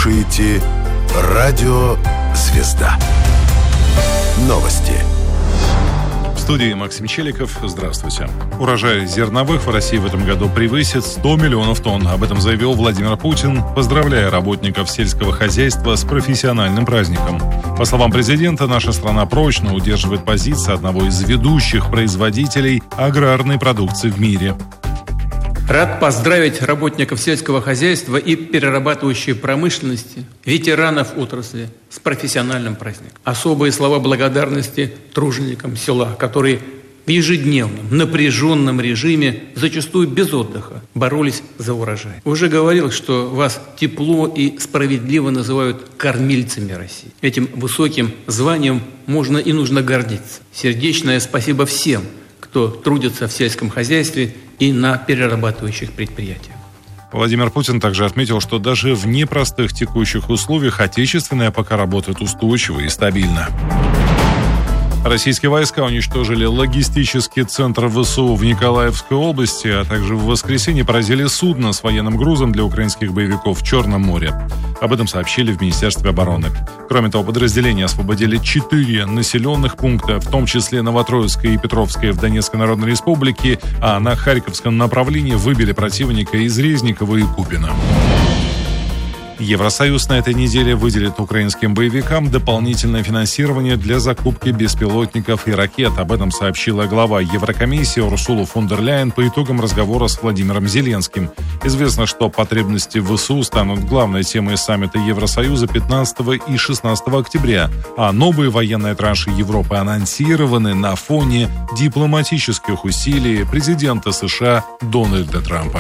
слушаете «Радио Звезда». Новости. В студии Максим Челиков. Здравствуйте. Урожай зерновых в России в этом году превысит 100 миллионов тонн. Об этом заявил Владимир Путин, поздравляя работников сельского хозяйства с профессиональным праздником. По словам президента, наша страна прочно удерживает позиции одного из ведущих производителей аграрной продукции в мире. Рад поздравить работников сельского хозяйства и перерабатывающей промышленности, ветеранов отрасли с профессиональным праздником. Особые слова благодарности труженикам села, которые в ежедневном, напряженном режиме, зачастую без отдыха, боролись за урожай. Уже говорил, что вас тепло и справедливо называют кормильцами России. Этим высоким званием можно и нужно гордиться. Сердечное спасибо всем, кто трудится в сельском хозяйстве и на перерабатывающих предприятиях. Владимир Путин также отметил, что даже в непростых текущих условиях отечественная пока работает устойчиво и стабильно. Российские войска уничтожили логистический центр ВСУ в Николаевской области, а также в воскресенье поразили судно с военным грузом для украинских боевиков в Черном море. Об этом сообщили в Министерстве обороны. Кроме того, подразделения освободили 4 населенных пункта, в том числе Новотроицкое и Петровское в Донецкой Народной Республике, а на Харьковском направлении выбили противника из Резникова и Купина. Евросоюз на этой неделе выделит украинским боевикам дополнительное финансирование для закупки беспилотников и ракет. Об этом сообщила глава Еврокомиссии Урсула фон дер Ляйен по итогам разговора с Владимиром Зеленским. Известно, что потребности в ВСУ станут главной темой саммита Евросоюза 15 и 16 октября, а новые военные транши Европы анонсированы на фоне дипломатических усилий президента США Дональда Трампа.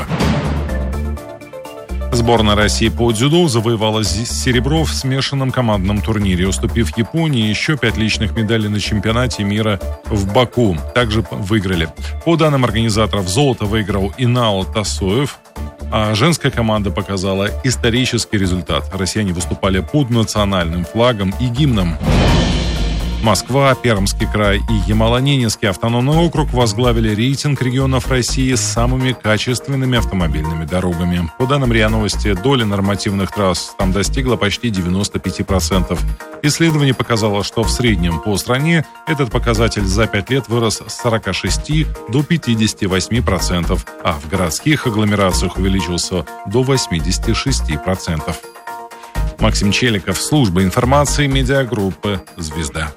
Сборная России по дзюдо завоевала серебро в смешанном командном турнире, уступив Японии еще 5 личных медалей на чемпионате мира в Баку. Также выиграли. По данным организаторов, золото выиграл Инао Тасоев, а женская команда показала исторический результат. Россияне выступали под национальным флагом и гимном. Москва, Пермский край и Ямало-Ненецкий автономный округ возглавили рейтинг регионов России с самыми качественными автомобильными дорогами. По данным РИА Новости, доля нормативных трасс там достигла почти 95%. Исследование показало, что в среднем по стране этот показатель за 5 лет вырос с 46 до 58%, а в городских агломерациях увеличился до 86%. Максим Челиков, служба информации медиагруппы «Звезда».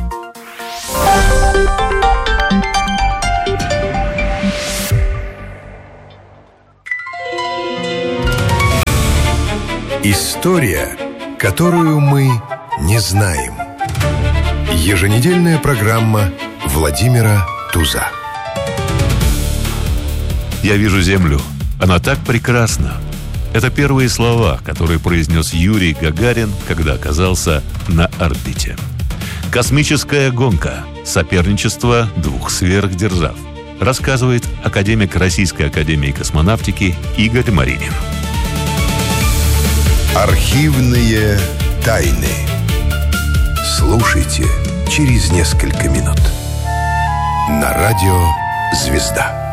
История, которую мы не знаем. Еженедельная программа Владимира Туза. «Я вижу Землю. Она так прекрасна». Это первые слова, которые произнес Юрий Гагарин, когда оказался на орбите. Космическая гонка. Соперничество двух сверхдержав. Рассказывает академик Российской академии космонавтики Игорь Маринин. Архивные тайны. Слушайте через несколько минут. На радио «Звезда».